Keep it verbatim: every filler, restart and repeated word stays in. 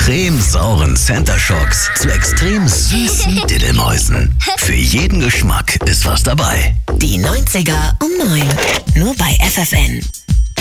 extrem sauren Center Shocks zu extrem süßen Diddelmäusen. Für jeden Geschmack ist was dabei. Die neunziger um neun. Nur bei F F N.